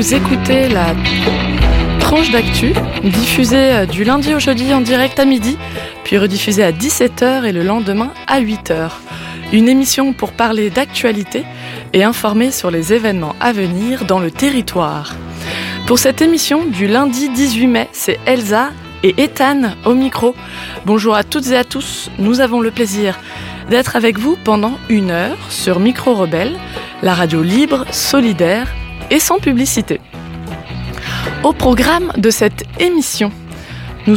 Vous écoutez la tranche d'actu, diffusée du lundi au jeudi en direct à midi, puis rediffusée à 17h et le lendemain à 8h. Une émission pour parler d'actualité et informer sur les événements à venir dans le territoire. Pour cette émission du lundi 18 mai, c'est Elsa et Ethan au micro. Bonjour à toutes et à tous, nous avons le plaisir d'être avec vous pendant 1 heure sur Micro Rebelle, la radio libre, solidaire et sans publicité. Au programme de cette émission,